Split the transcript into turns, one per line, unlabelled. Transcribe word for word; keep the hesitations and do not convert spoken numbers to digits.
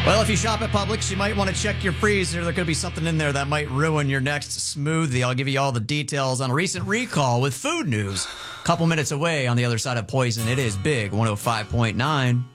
Well, if you shop at Publix, you might want to check your freezer. There could be something in there that might ruin your next smoothie. I'll give you all the details on a recent recall with food news. A couple minutes away on the other side of Poison. It is Big one oh five point nine.